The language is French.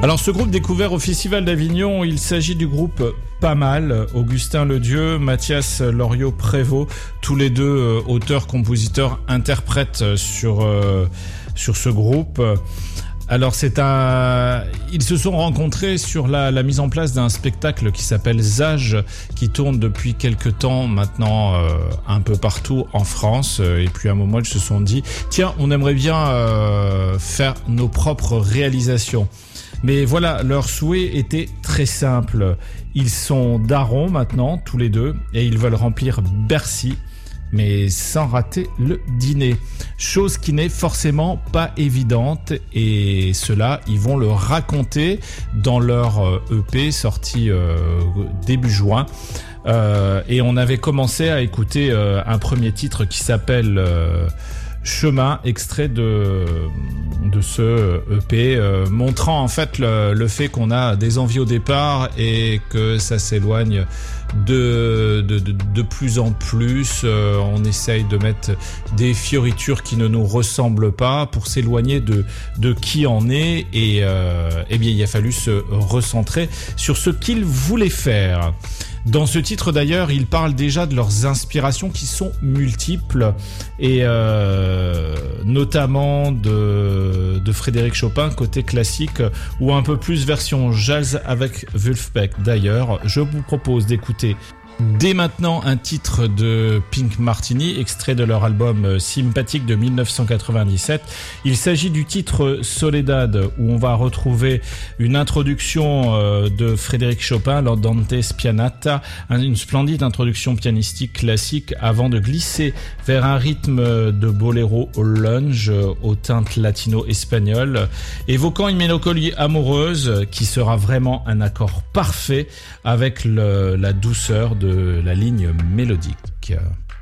Alors ce groupe découvert au Festival d'Avignon, il s'agit du groupe Pas Mal, Augustin Ledieu, Mathias Loriot-Prévost, tous les deux auteurs, compositeurs, interprètes sur ce groupe. Alors ils se sont rencontrés sur la mise en place d'un spectacle qui s'appelle Zage, qui tourne depuis quelques temps maintenant un peu partout en France. Et puis à un moment, ils se sont dit, tiens, on aimerait bien faire nos propres réalisations. Mais voilà, leur souhait était très simple. Ils sont darons maintenant, tous les deux, et ils veulent remplir Bercy, mais sans rater le dîner. Chose qui n'est forcément pas évidente, et cela, ils vont le raconter dans leur EP sorti début juin. Et on avait commencé à écouter un premier titre qui s'appelle Chemin, extrait de ce EP, montrant en fait le fait qu'on a des envies au départ et que ça s'éloigne de plus en plus. On essaye de mettre des fioritures qui ne nous ressemblent pas pour s'éloigner de qui on est, et bien il a fallu se recentrer sur ce qu'ils voulaient faire. Dans ce titre d'ailleurs, ils parlent déjà de leurs inspirations qui sont multiples, et notamment de Frédéric Chopin côté classique, ou un peu plus version jazz avec Vulfpeck. D'ailleurs, je vous propose d'écouter dès maintenant un titre de Pink Martini, extrait de leur album Sympathique de 1997. Il s'agit du titre Soledad, où on va retrouver une introduction de Frédéric Chopin, l'Andante Spianata, une splendide introduction pianistique classique avant de glisser vers un rythme de boléro au lunge, aux teintes latino-espagnoles, évoquant une mélancolie amoureuse qui sera vraiment un accord parfait avec la douceur de la ligne mélodique.